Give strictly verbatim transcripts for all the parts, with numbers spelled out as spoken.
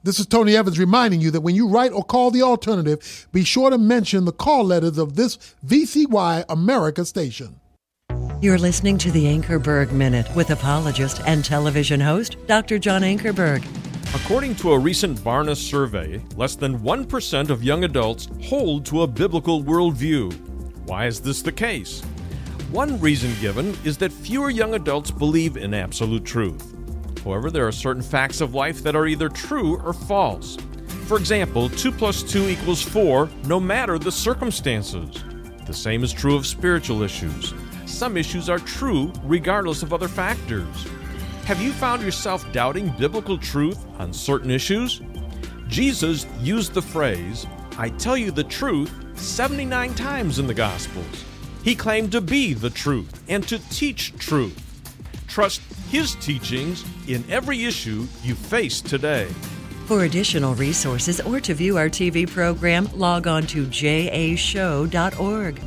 This is Tony Evans reminding you that when you write or call the alternative, be sure to mention the call letters of this V C Y America station. You're listening to the Ankerberg Minute with apologist and television host, Doctor John Ankerberg. According to a recent Barna survey, less than one percent of young adults hold to a biblical worldview. Why is this the case? One reason given is that fewer young adults believe in absolute truth. However, there are certain facts of life that are either true or false. For example, two plus two equals four, no matter the circumstances. The same is true of spiritual issues. Some issues are true regardless of other factors. Have you found yourself doubting biblical truth on certain issues? Jesus used the phrase, "I tell you the truth," seventy-nine times in the Gospels. He claimed to be the truth and to teach truth. Trust His teachings in every issue you face today. For additional resources or to view our T V program, log on to j a show dot org.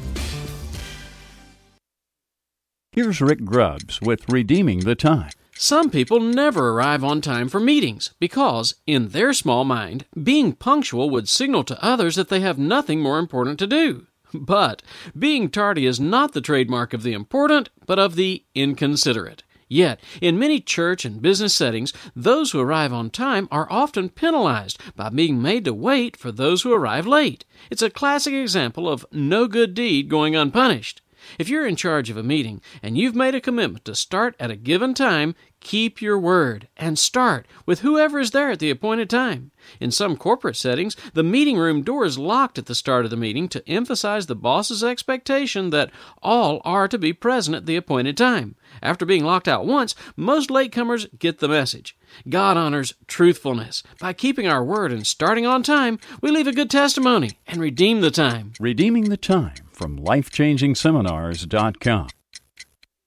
Here's Rick Grubbs with Redeeming the Time. Some people never arrive on time for meetings because, in their small mind, being punctual would signal to others that they have nothing more important to do. But being tardy is not the trademark of the important, but of the inconsiderate. Yet, in many church and business settings, those who arrive on time are often penalized by being made to wait for those who arrive late. It's a classic example of no good deed going unpunished. If you're in charge of a meeting and you've made a commitment to start at a given time, keep your word and start with whoever is there at the appointed time. In some corporate settings, the meeting room door is locked at the start of the meeting to emphasize the boss's expectation that all are to be present at the appointed time. After being locked out once, most latecomers get the message. God honors truthfulness. By keeping our word and starting on time, we leave a good testimony and redeem the time. Redeeming the Time from life changing seminars dot com.